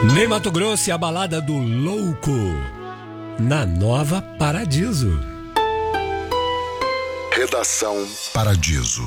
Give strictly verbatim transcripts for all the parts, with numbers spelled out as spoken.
Nem Mato Grosso e a balada do louco na Nova Paradiso. Redação Paradiso.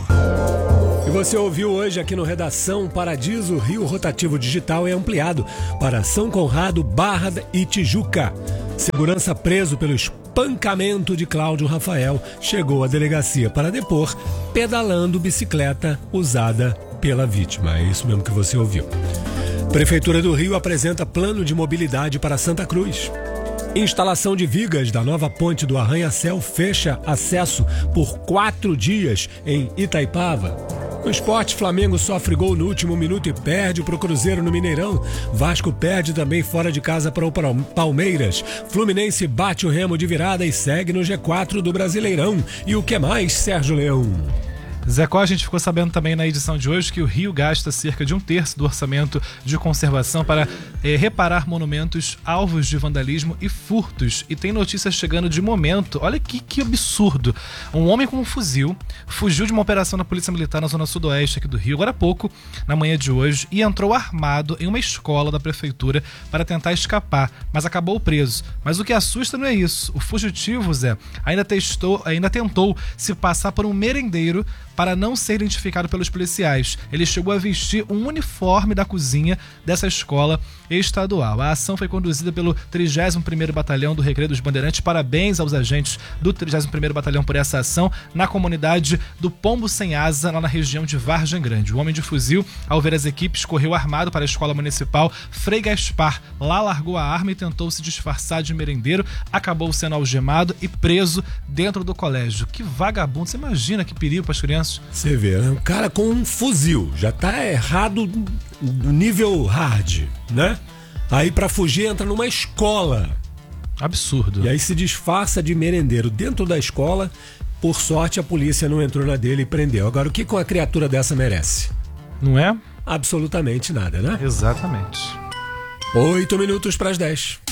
E você ouviu hoje aqui no Redação Paradiso, Rio Rotativo Digital é ampliado para São Conrado, Barra e Tijuca. Segurança preso pelo espancamento de Cláudio Rafael chegou à delegacia para depor, pedalando bicicleta usada pela vítima. É isso mesmo que você ouviu. Prefeitura do Rio apresenta plano de mobilidade para Santa Cruz. Instalação de vigas da nova ponte do Arranha-Céu fecha acesso por quatro dias em Itaipava. No esporte, Flamengo sofre gol no último minuto e perde para o Cruzeiro no Mineirão. Vasco perde também fora de casa para o Palmeiras. Fluminense bate o Remo de virada e segue no G quatro do Brasileirão. E o que mais, Sérgio Leão? Zé Có, a gente ficou sabendo também na edição de hoje que o Rio gasta cerca de um terço do orçamento de conservação para eh, reparar monumentos alvos de vandalismo e furtos. E tem notícias chegando de momento. Olha que, que absurdo. Um homem com um fuzil fugiu de uma operação da Polícia Militar na zona sudoeste aqui do Rio, agora há pouco, na manhã de hoje, e entrou armado em uma escola da prefeitura para tentar escapar, mas acabou preso. Mas o que assusta não é isso. O fugitivo, Zé, ainda, testou, ainda tentou se passar por um merendeiro para não ser identificado pelos policiais. Ele chegou a vestir um uniforme da cozinha dessa escola estadual. A ação foi conduzida pelo trigésimo primeiro Batalhão do Recreio dos Bandeirantes. Parabéns aos agentes do trigésimo primeiro Batalhão por essa ação na comunidade do Pombo Sem Asa, lá na região de Vargem Grande. O homem de fuzil, ao ver as equipes, correu armado para a escola municipal Frei Gaspar. Lá largou a arma e tentou se disfarçar de merendeiro. Acabou sendo algemado e preso dentro do colégio. Que vagabundo. Você imagina que perigo para as crianças. Você vê, né? Um cara com um fuzil, já tá errado no nível hard, né? Aí pra fugir entra numa escola. Absurdo. E aí se disfarça de merendeiro dentro da escola. Por sorte a polícia não entrou na dele e prendeu. Agora o que uma criatura dessa merece? Não é? Absolutamente nada, né? Exatamente. Oito minutos para as dez.